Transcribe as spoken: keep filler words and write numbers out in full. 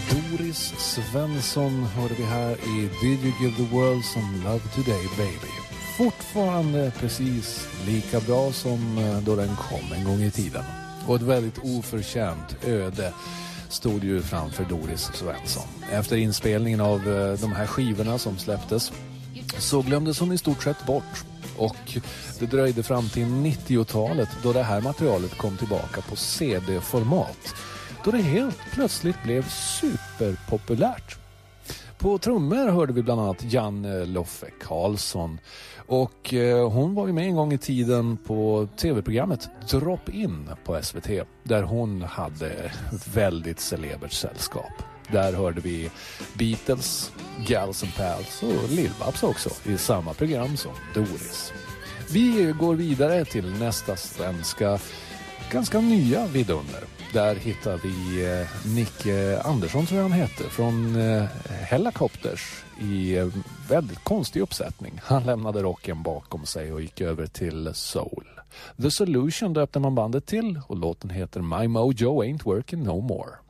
Doris Svensson hörde vi här i Did You Give the World Some Love Today Baby. Fortfarande precis lika bra som då den kom en gång i tiden. Och ett väldigt oförtjänt öde stod ju framför Doris Svensson. Efter inspelningen av de här skivorna som släpptes så glömdes hon i stort sett bort. Och det dröjde fram till nittiotalet då det här materialet kom tillbaka på C D-format. Då det helt plötsligt blev superpopulärt. På trummor hörde vi bland annat Janne Loffe Karlsson. Och eh, hon var ju med en gång i tiden på tv-programmet Drop In på S V T. Där hon hade väldigt celebert sällskap. Där hörde vi Beatles, Gals and Pals och Lill-Babs också i samma program som Doris. Vi går vidare till nästa svenska, ganska nya vidunder. Där hittar vi eh, Nick Andersson, tror jag han heter, från eh, Hellacopters i eh, väldigt konstig uppsättning. Han lämnade rocken bakom sig och gick över till soul. The Solution döpte man bandet till och låten heter My Mojo Ain't Working No More.